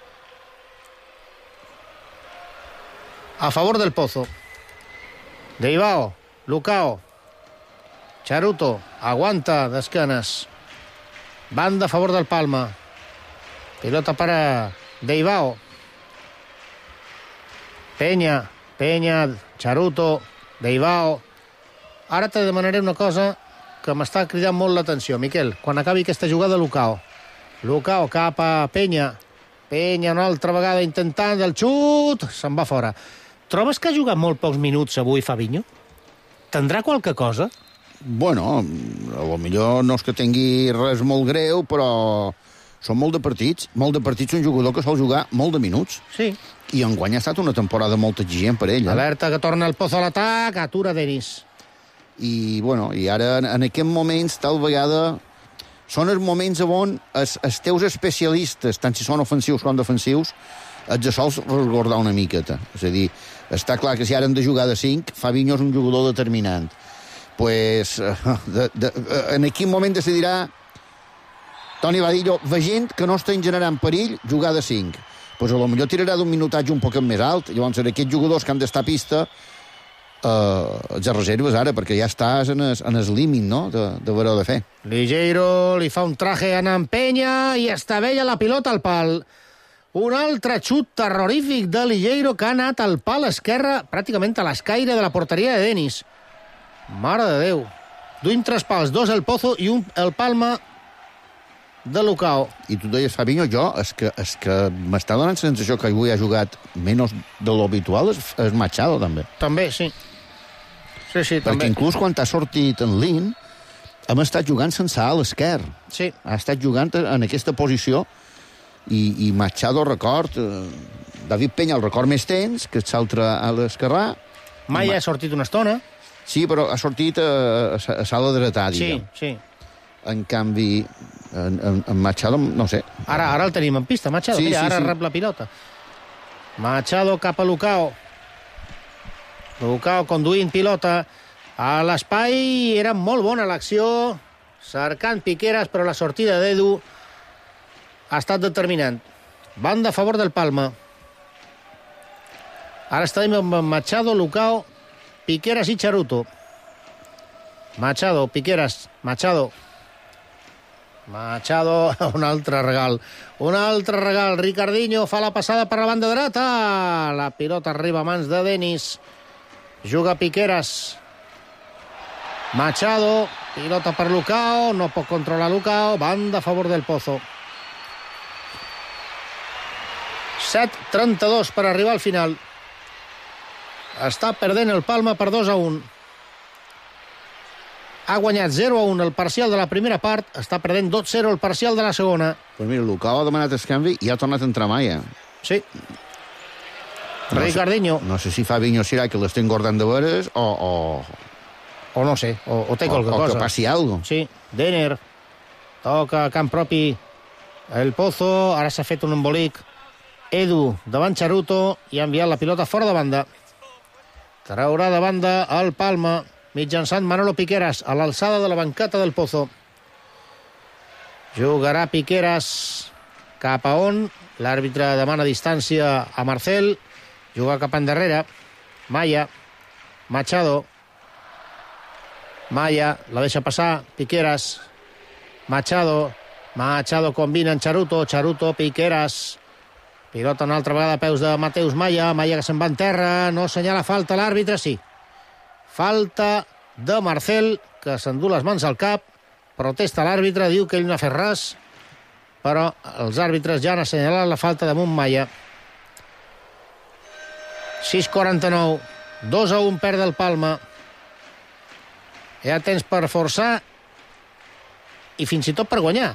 a favor del Pozo. Deibao, Lucao, Charuto, aguanta d'esquenes. Banda a favor del Palma. Pilota para Deibao. Peña, Charuto, Deibao. Ara te demanaré una cosa que m'està cridant molt l'atenció, Miquel. Quan acabi aquesta jugada, Lucao cap a Peña. Peña una altra vegada intentant el xut. Se'n va fora. Trobes que ha jugat molt pocs minuts avui Fabinho? Tindrà qualque cosa? Bueno, a lo millor no és que tingui res molt greu, però són molt de partits. Molt de partits, un jugador que sol jugar molt de minuts. Sí. I enguany ha estat una temporada molt exigent per ell. Alerta que torna el Pozo a l'atac, atura Denis. I, bueno, i ara, en aquests moments, tal vegada, són els moments on els teus especialistes, tant si són ofensius com defensius, els de sols resguardar una miqueta. És a dir, està clar que si ara han de jugar de 5, Fabinho és un jugador determinant. Pues, en quin moment decidirà Toni Vadillo, veient que no estan generant perill, jugar de 5. Pues a lo millor tirarà d'un minutatge un poc més alt. Llavors, aquests jugadors que han d'estar a pista, els reserves ara, perquè ja estàs en el límit, no?, de veure de fer. Ligeiro li fa un traje a Peña i estavella la pilota al pal. Un altre xut terrorífic de Ligeiro que ha anat al pal esquerre, pràcticament a l'escaire de la porteria de Denis. Mare de Déu. Duim 3 pals, 2 el Pozo i un el Palma de Lucao. I tu deies, Fabinho, és que m'està donant la sensació que avui ha jugat menys de l'habitual, és Machado, també. També, sí. Sí, perquè també. Inclús quan ha sortit en Lin, hem estat jugant sense alt esquerre. Sí. Ha estat jugant en aquesta posició i Machado, record, David Peña el record més temps, que és l'altre a l'esquerrà. Mai ha sortit una estona. Sí, però ha sortit a sala dretà, diguem. Sí. En canvi, en Machado, no sé. Ara el tenim en pista, Machado. Sí, Mira, sí, ara sí. rep la pilota. Machado cap a Lucao. Lucao conduint pilota a l'espai. Era molt bona l'acció, cercant piqueres, però la sortida d'Edu ha estat determinant. Banda a favor del Palma. Ara estem amb Machado, Lucao, Piqueras i Charuto. Machado, Piqueras, Machado, un altre regal. Ricardinho fa la passada per la banda dreta. La pilota arriba a mans de Denis. Juga Piqueras. Machado, pilota per Lucao, no pot controlar Lucao, banda a favor del Pozo. 7:32 per arribar al final. Està perdent el Palma per 2-1. Ha guanyat 0-1 el parcial de la primera part, està perdent 2-0 el parcial de la segona. Pues mira, Lucao ha demanat el canvi i ha tornat a entrar Maia. Sí. Ricardinho. No sé si Fabinho serà que l'estem guardant de veres o no sé, o té qualque cosa. O que passi alguna cosa. Sí, Denner. Toca a camp propi el Pozo. Ara s'ha fet un embolic. Edu davant Charuto i ha enviat la pilota fora de banda. Traurà de banda el Palma mitjançant Manolo Piqueras a l'alçada de la banqueta del Pozo. Jugarà Piqueras cap a on? L'àrbitre demana distància a Marcel. Juga cap endarrere. Maya. Machado. Maya la deixa passar. Piqueras. Machado combina en Charuto. Piqueras. Pilota una altra vegada a peus de Mateus Maya. Maya que se'n va en terra. No assenyala falta l'àrbitre, sí. Falta de Marcel, que s'endú les mans al cap. Protesta l'àrbitre, diu que ell no ha fet res. però els àrbitres ja han assenyalat la falta de Montmaia. 6:49, 2-1 perd el Palma. Hi ha temps per forçar i fins i tot per guanyar.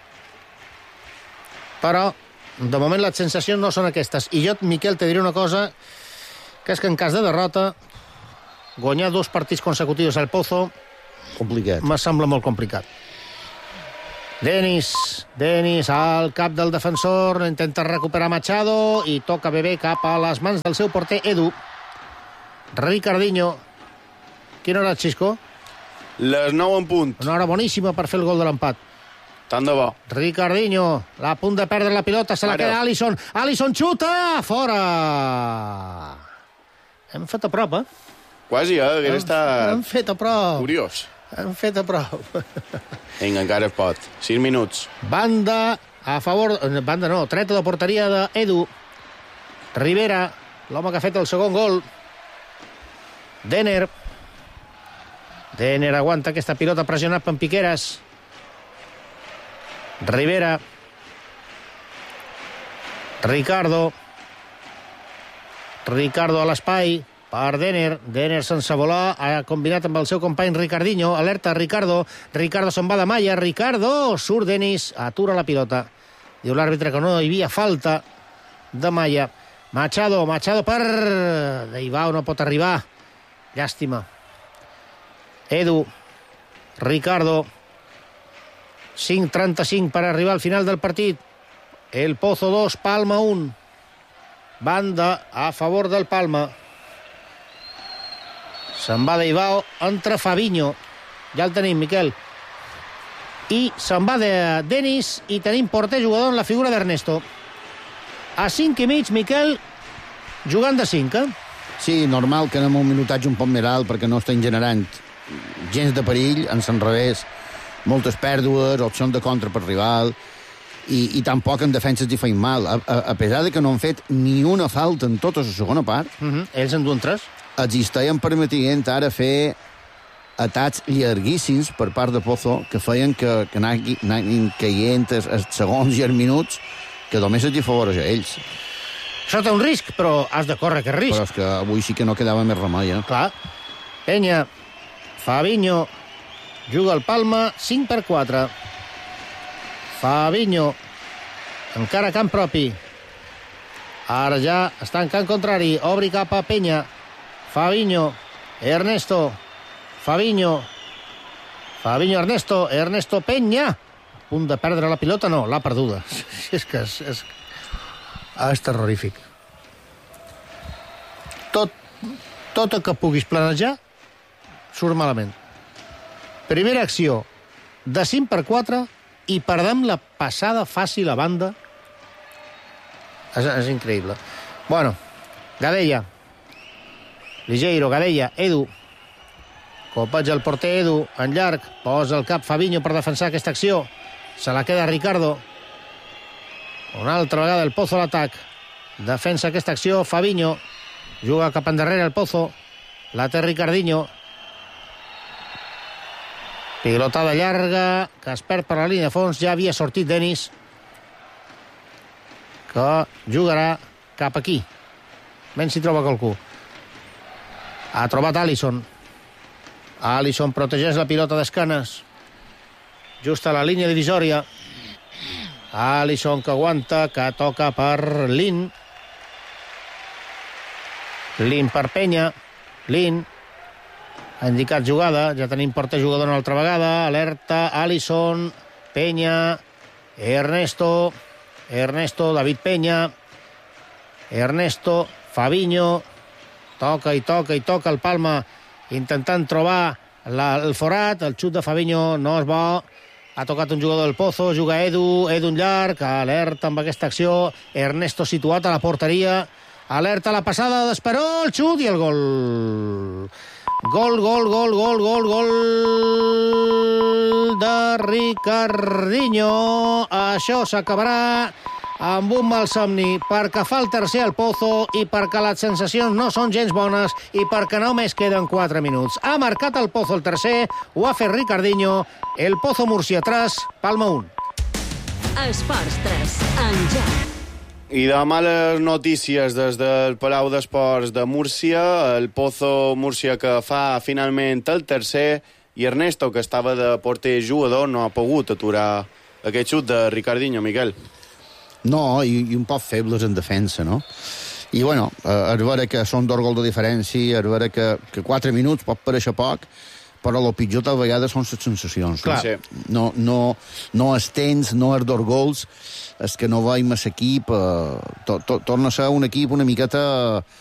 Però, de moment, les sensacions no són aquestes. I jo, Miquel, te diré una cosa, que és que en cas de derrota, guanyar 2 partits consecutius al Pozo complicat. Me sembla molt complicat. Denis al cap del defensor, intenta recuperar Machado i toca bé cap a les mans del seu porter Edu. Ricardinho. Quina hora, Xisco? Les 9 en punt. Una hora boníssima per fer el gol de l'empat. Tant de bo. Ricardinho, a punt de perdre la pilota, se la queda Alisson. Alisson xuta! Fora! Hem fet a prop, Quasi, hauria estat... Hem fet a prop. Curiós. Hem fet a prop. Vinga, encara es pot. 6 minuts. Banda a favor... Banda no, treta de porteria d'Edu. Rivera, l'home que ha fet el segon gol. Denner aguanta aquesta pilota pressionat per Piqueras. Rivera. Ricardo a l'espai per Denner sense volar, ha combinat amb el seu company Ricardinho, alerta Ricardo se'n va de Malla, surt Denis, atura la pilota, diu l'àrbitre que no hi havia falta de Malla. Machado per Deibao, no pot arribar, llàstima. Edu, Ricardo, 5:35 per arribar al final del partit. El Pozo 2, Palma 1. Banda a favor del Palma. Se'n va Deibao, entra Fabinho. Ja el tenim, Miquel. I se'n va de Denis i tenim porter jugador en la figura d'Ernesto. A 5:30, Miquel, jugant de 5, Sí, normal que anem un minutatge un poc més alt perquè no estem generant gens de perill, en revés, moltes pèrdues, opcions de contra per rival, i tampoc en defenses hi feim mal. A pesar de que no han fet ni una falta en tota la segona part, ells en duen 3. Existien permetient ara fer atacs llarguíssims per part de Pozo que feien que anessin caient els segons i els minuts que només els favoreix a ells. Això té un risc, però has de córrer aquest risc. Però és que avui sí que no quedava més remei, Clar. Penya, Fabinho, juga al Palma, 5/4. Fabinho, encara camp propi. Ara ja està en camp contrari, obri cap a Penya. Fabinho, Ernesto, Ernesto Penya. A punt de perdre la pilota, no, l'ha perduda. És que és terrorífic. Tot el que puguis planejar surt malament. Primera acció de 5/4 i perdem la passada fàcil a banda. És increïble. Bueno, Gadella, Ligeiro, Gadella, Edu. Copatge el porter Edu, en llarg, posa el cap Fabinho per defensar aquesta acció. Se la queda Ricardo. Una altra vegada el Pozo a l'atac. Defensa aquesta acció Fabinho. Juga cap endarrere el Pozo. La té Ricardinho. Pilotada llarga que es perd per la línia de fons. Ja havia sortit Denis, que jugarà cap aquí. Ben si troba qualcú. Ha trobat Alisson. Alisson protegeix la pilota d'esquenes. Just a la línia divisòria. Alisson que aguanta, que toca per Lin. Lin per Penya. Lin ha indicat jugada. Ja tenim porter jugador una altra vegada. Alerta, Alisson, Penya, Ernesto, David Penya, Ernesto, Fabinho. Toca el Palma intentant trobar el forat. El xut de Fabinho no és bo. Ha tocat un jugador del Pozo, juga Edu en llarg, alerta amb aquesta acció. Ernesto situat a la porteria. Alerta la passada d'Esperó, el xut i el gol. Gol de Ricardinho. Això s'acabarà amb un mal somni, perquè fa el tercer al Pozo i perquè les sensacions no són gens bones i perquè només queden 4 minuts. Ha marcat el Pozo el tercer, ho ha fet Ricardinho. El Pozo Múrcia 3, Palma 1. Esports 3, en joc. I de males notícies des del Palau d'Esports de Múrcia, el Pozo Múrcia que fa finalment el tercer, i Ernesto, que estava de porter jugador, no ha pogut aturar aquest xut de Ricardinho, Miquel. No, i un poc febles en defensa, no? I, bueno, és vera que són 2 gols de diferència, és vera que 4 minuts pot parèixer poc, però el pitjor tal vegada són les sensacions. Clar. Sí. No és temps, no és 2 gols, és que no veiem l'equip, torna a ser un equip una miqueta